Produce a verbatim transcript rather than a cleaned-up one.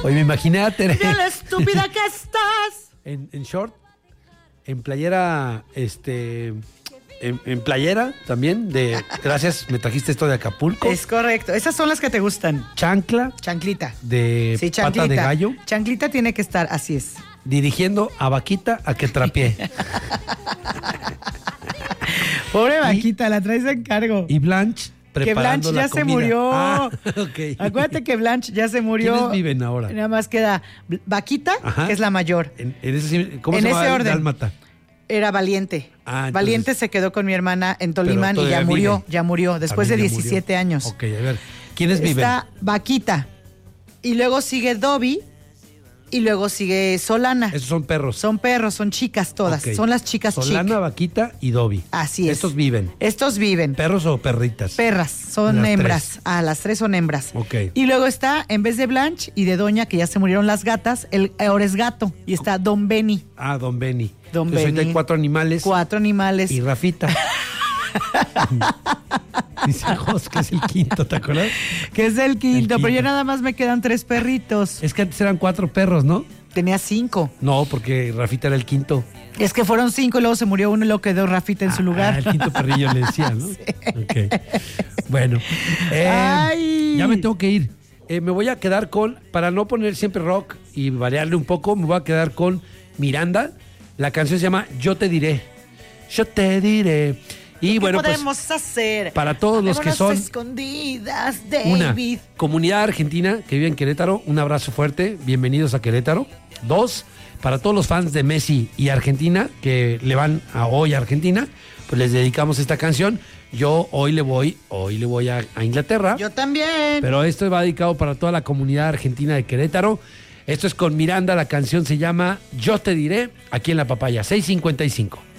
Oye, me imaginé a Tere. De la estúpida que estás. En, en short, en playera, este... En, en playera también, de gracias, me trajiste esto de Acapulco. Es correcto. Esas son las que te gustan. Chancla. Chanclita. De sí, pata chanclita. de gallo. Chanclita tiene que estar, así es. Dirigiendo a Vaquita a que trapee. Pobre Y- Vaquita, la traes en cargo. Y Blanche Que preparando Blanche la ya se comida. murió. Ah, ok. Acuérdate que Blanche ya se murió. ¿Quiénes viven ahora? Nada más queda Bl- Vaquita, Ajá. que es la mayor. En, en ese, sí- ¿Cómo En se ese llama? orden. Dálmata. Era Valiente. Ah, entonces- Valiente se quedó con mi hermana en Tolimán y todavía ya murió, vive. ya murió, después También de ya murió. diecisiete años. Ok, a ver. ¿Quiénes viven? Está Vaquita. Y luego sigue Dobby. Y luego sigue Solana. Esos son perros. Son perros, son chicas todas. Ok. Son las chicas Solana, chic. Vaquita y Dobby. Así es. Estos viven. Estos viven. ¿Perros o perritas? Perras, son Las hembras. tres. Ah, las tres son hembras. Ok. Y luego está, en vez de Blanche y de Doña, que ya se murieron las gatas, el ahora es gato. Y está Don Benny. Ah, Don Benny. Don Entonces, ahorita Benny. hay cuatro animales. Cuatro animales. Y Rafita. Dice Jos que es el quinto, ¿te acuerdas? Que es el quinto, El pero ya quinto. nada más me quedan tres perritos. Es que antes eran cuatro perros, ¿no? Tenía cinco. No, porque Rafita era el quinto. Es que fueron cinco y luego se murió uno y luego quedó Rafita en su Ah, lugar. Ah, el quinto perrillo le decía, ¿no? Ok. Bueno. eh, Ay. Ya me tengo que ir. Eh, me voy a quedar con, para no poner siempre rock y variarle un poco, me voy a quedar con Miranda. La canción se llama Yo te diré. Yo te diré. Y ¿Qué bueno, pues podemos hacer? para todos los que son escondidas, una David. comunidad argentina que vive en Querétaro, un abrazo fuerte, bienvenidos a Querétaro. Dos, para todos los fans de Messi y Argentina que le van a hoy a Argentina, pues les dedicamos esta canción. Yo hoy le voy, hoy le voy a, a Inglaterra, Yo también. pero esto va dedicado para toda la comunidad argentina de Querétaro. Esto es con Miranda, la canción se llama Yo te diré, aquí en La Papaya, seis cincuenta y cinco.